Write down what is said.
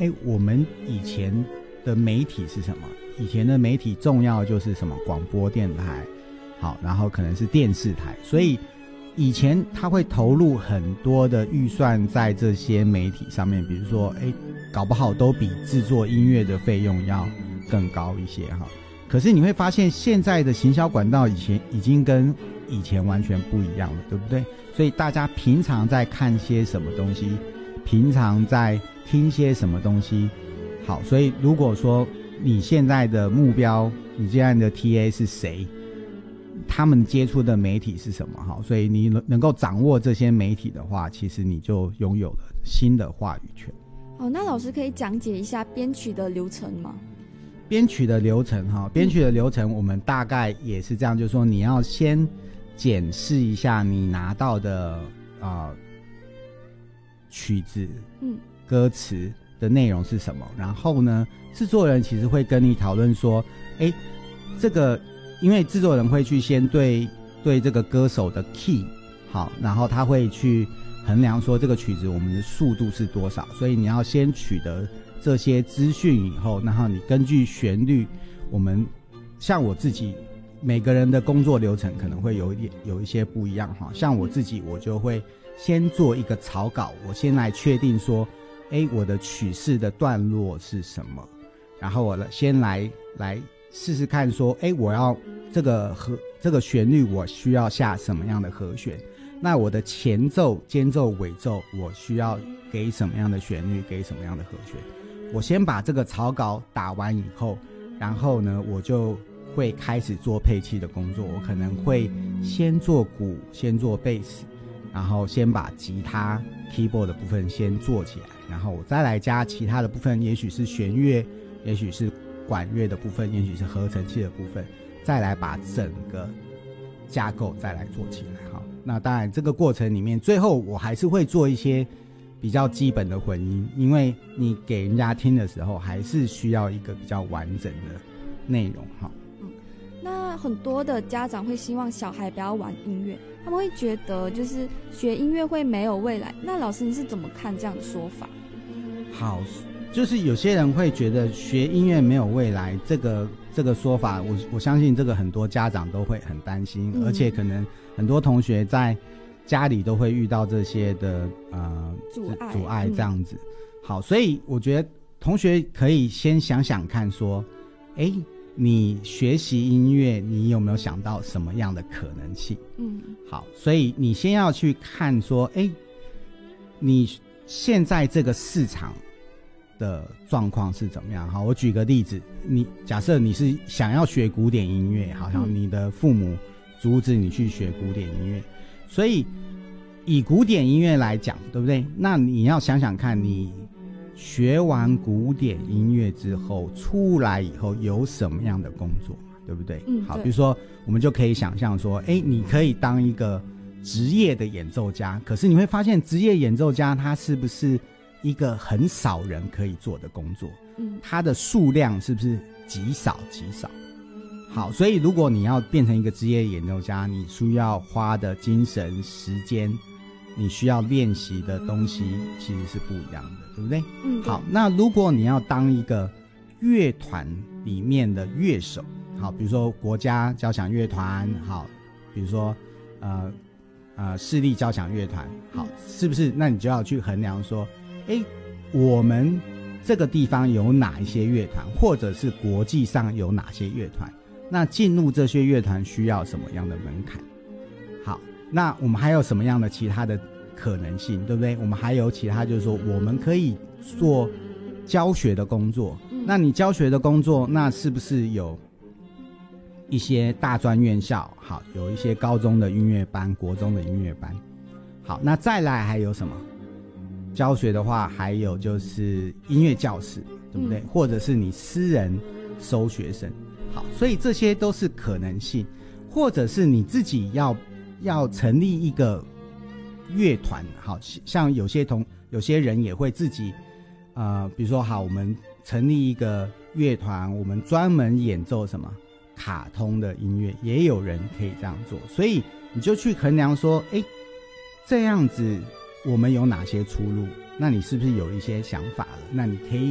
我们以前的媒体是什么？以前的媒体重要就是什么？广播电台，好，然后可能是电视台，所以以前他会投入很多的预算在这些媒体上面，比如说搞不好都比制作音乐的费用要更高一些哈。可是你会发现现在的行销管道已经跟以前完全不一样了，对不对？所以大家平常在看些什么东西，平常在听些什么东西，好，所以如果说你现在的目标，你现在的 TA 是谁，他们接触的媒体是什么，好，所以你能够掌握这些媒体的话，其实你就拥有了新的话语权。 哦，那老师可以讲解一下编曲的流程吗？ 编曲的流程我们大概也是这样，就是说你要先检视一下你拿到的曲子歌词的内容是什么，然后呢制作人其实会跟你讨论说这个因为制作人会去先对这个歌手的 key 好，然后他会去衡量说这个曲子我们的速度是多少，所以你要先取得这些资讯以后，然后你根据旋律，我们像我自己每个人的工作流程可能会有一些不一样哈，像我自己我就会先做一个草稿，我先来确定说我的曲式的段落是什么，然后我先来试试看说我要这个旋律我需要下什么样的和弦，那我的前奏间奏尾奏我需要给什么样的旋律，给什么样的和弦，我先把这个草稿打完以后，然后呢我就会开始做配器的工作，我可能会先做鼓，先做贝斯，然后先把吉他 keyboard 的部分先做起来，然后我再来加其他的部分，也许是弦乐，也许是管乐的部分，也许是合成器的部分，再来把整个架构再来做起来。好，那当然这个过程里面最后我还是会做一些比较基本的混音，因为你给人家听的时候还是需要一个比较完整的内容。 那很多的家长会希望小孩不要玩音乐，他们会觉得就是学音乐会没有未来，那老师你是怎么看这样的说法？ 好，就是有些人会觉得学音乐没有未来，这个说法我相信这个很多家长都会很担心，而且可能很多同学在家里都会遇到这些的阻碍这样子。好，所以我觉得同学可以先想想看说你学习音乐你有没有想到什么样的可能性？好，所以你先要去看说你现在这个市场的状况是怎么样。好，我举个例子，你假设你是想要学古典音乐，好像你的父母阻止你去学古典音乐，所以以古典音乐来讲，对不对？那你要想想看，你学完古典音乐之后出来以后有什么样的工作，对不对？好，比如说我们就可以想象说你可以当一个职业的演奏家，可是你会发现职业演奏家他是不是一个很少人可以做的工作，他的数量是不是极少极少。好，所以如果你要变成一个职业演奏家，你需要花的精神时间，你需要练习的东西其实是不一样的，对不对？好，那如果你要当一个乐团里面的乐手，好，比如说国家交响乐团，好，比如说市立交响乐团，好，是不是？那你就要去衡量说我们这个地方有哪一些乐团，或者是国际上有哪些乐团，那进入这些乐团需要什么样的门槛。好，那我们还有什么样的其他的可能性，对不对？我们还有其他，就是说我们可以做教学的工作，那你教学的工作，那是不是有一些大专院校，好，有一些高中的音乐班，国中的音乐班。好，那再来还有什么教学的话，还有就是音乐教室，对不对？或者是你私人收学生。好，所以这些都是可能性，或者是你自己要成立一个乐团。好，像有些人也会自己比如说好，我们成立一个乐团，我们专门演奏什么卡通的音乐，也有人可以这样做。所以你就去衡量说这样子我们有哪些出路，那你是不是有一些想法了？那你可以